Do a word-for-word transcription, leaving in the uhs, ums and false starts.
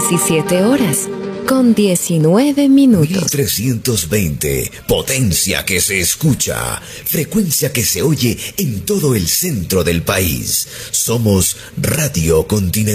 diecisiete horas con diecinueve minutos. mil trescientos veinte, potencia que se escucha, frecuencia que se oye en todo el centro del país. Somos Radio Continental.